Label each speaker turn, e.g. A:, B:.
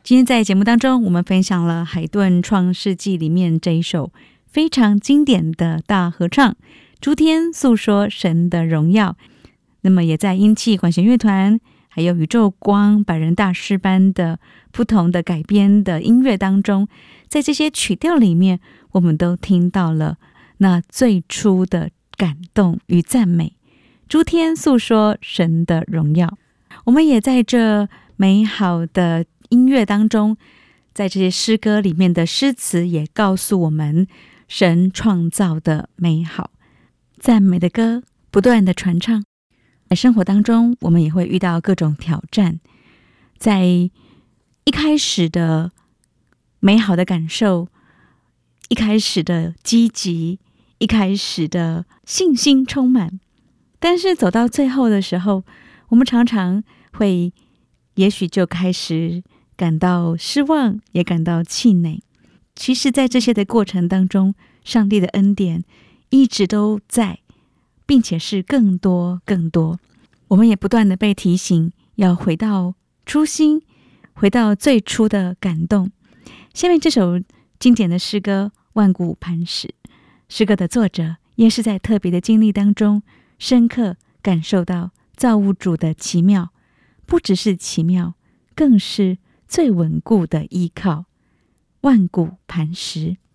A: 今天在节目当中，我们分享了海顿创世纪里面这一首非常经典的大合唱，诸天诉说神的荣耀。那么也在音气管弦乐团还有宇宙光百人大师班的不同的改编的音乐当中，在这些曲调里面，我们都听到了那最初的感动与赞美，诸天诉说神的荣耀。我们也在这美好的音乐当中，在这些诗歌里面的诗词也告诉我们神创造的美好。赞美的歌不断的传唱，在生活当中我们也会遇到各种挑战，在一开始的美好的感受，一开始的积极，一开始的信心充满，但是走到最后的时候，我们常常会也许就开始感到失望，也感到气馁。其实在这些的过程当中，上帝的恩典一直都在，并且是更多更多。我们也不断的被提醒要回到初心，回到最初的感动。下面这首经典的诗歌《万古磐石》，诗歌的作者也是在特别的经历当中深刻感受到造物主的奇妙，不只是奇妙，更是最稳固的依靠。万古磐石。